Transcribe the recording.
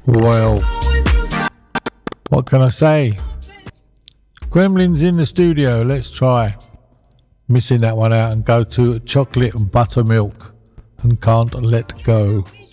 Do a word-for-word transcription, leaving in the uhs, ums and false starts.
Well, what can I say? Gremlins in the studio, let's try. Missing that one out and go to Chocolate and Buttermilk and Can't Let Go.